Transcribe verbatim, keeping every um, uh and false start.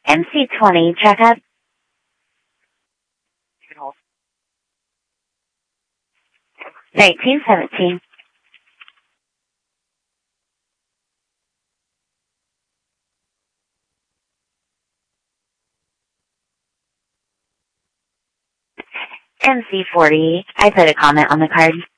M C twenty, checkup. You can hold. nineteen seventeen. M C forty. I put a comment on the card.